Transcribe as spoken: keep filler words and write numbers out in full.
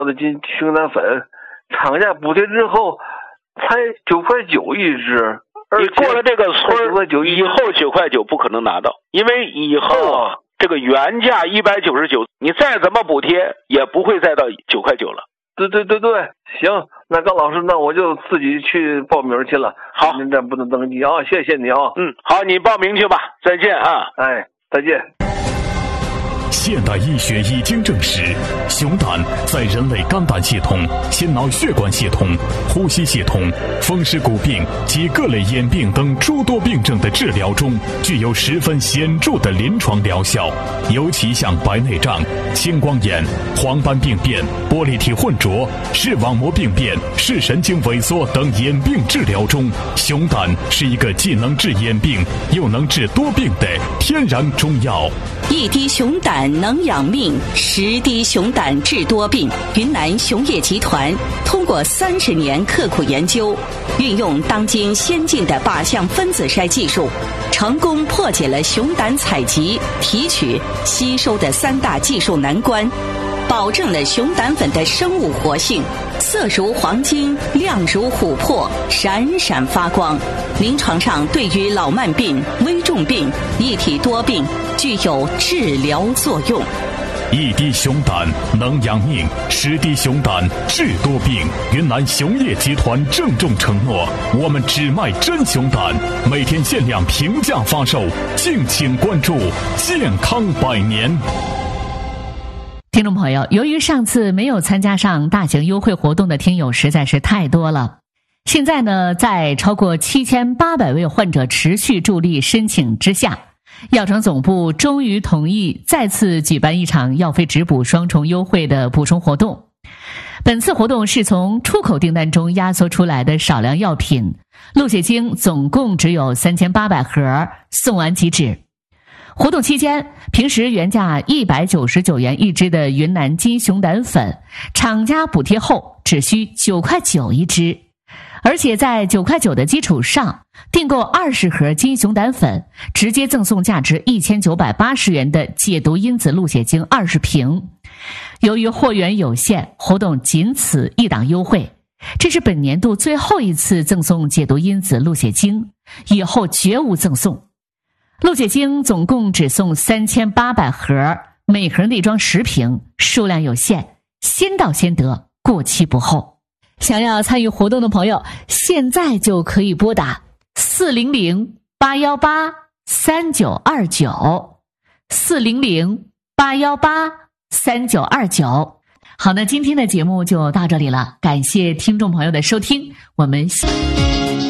我的金熊胆粉，厂家补贴之后才九块九一支。 你过了这个村以后九块九不可能拿到，因为以后啊、哦、这个原价一百九十九，你再怎么补贴也不会再到九块九了。 对对对对，行，那高老师，那我就自己去报名去了。 好， 您这不能登记啊，谢谢你啊。 嗯，好，你报名去吧，再见啊。 哎，再见。 现代医学已经证实，熊胆在人类肝胆系统、心脑血管系统、呼吸系统、风湿骨病及各类眼病等诸多病症的治疗中，具有十分显著的临床疗效。尤其像白内障、青光眼、黄斑病变、玻璃体混浊、视网膜病变、视神经萎缩等眼病治疗中，熊胆是一个既能治眼病又能治多病的天然中药。 一滴熊胆能养命，十滴熊胆治多病。云南熊业集团通过三十年刻苦研究，运用当今先进的靶向分子筛技术，成功破解了熊胆采集、提取、吸收的三大技术难关，保证了熊胆粉的生物活性，色如黄金，亮如琥珀，闪闪发光。临床上对于老慢病、危重病、一体多病具有治疗作用。 一滴熊胆能养命，十滴熊胆治多病。云南熊业集团郑重承诺，我们只卖真熊胆，每天限量平价发售，敬请关注。健康百年。 听众朋友，由于上次没有参加上大型优惠活动的听友实在是太多了，现在呢，在超过七千八百位患者持续助力申请之下，药厂总部终于同意再次举办一场药费直补双重优惠的补充活动。本次活动是从出口订单中压缩出来的少量药品，鹿血精总共只有三千八百盒，送完即止。活动期间，平时原价一百九十九元一支的云南金熊胆粉，厂家补贴后只需九块九一支，而且在九块九的基础上，订购二十盒金熊胆粉，直接赠送价值一千九百八十元的解毒因子鹿血精二十瓶。由于货源有限，活动仅此一档优惠，这是本年度最后一次赠送解毒因子鹿血精，以后绝无赠送。鹿血精总共只送三千八百盒，每盒内装十瓶，数量有限，先到先得，过期不候。想要参与活动的朋友，现在就可以拨打四零零八一八三九二九 四零零八一八三九二九。好，那今天的节目就到这里了，感谢听众朋友的收听，我们下